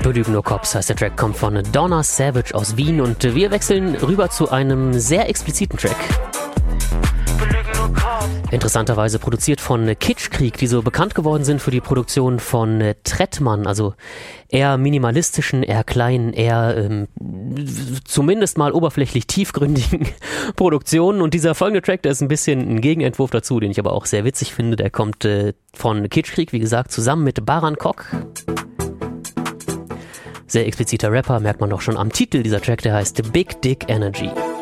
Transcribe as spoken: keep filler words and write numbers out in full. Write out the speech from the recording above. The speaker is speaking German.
Belügen nur Cops heißt der Track, kommt von Donna Savage aus Wien und wir wechseln rüber zu einem sehr expliziten Track. Interessanterweise produziert von Kitschkrieg, die so bekannt geworden sind für die Produktion von Trettmann, also eher minimalistischen, eher kleinen, eher ähm, zumindest mal oberflächlich tiefgründigen Produktionen. Und dieser folgende Track, der ist ein bisschen ein Gegenentwurf dazu, den ich aber auch sehr witzig finde. Der kommt äh, von Kitschkrieg, wie gesagt, zusammen mit Baran Kok. Sehr expliziter Rapper, merkt man doch schon am Titel. Dieser Track, der heißt Big Dick Energy.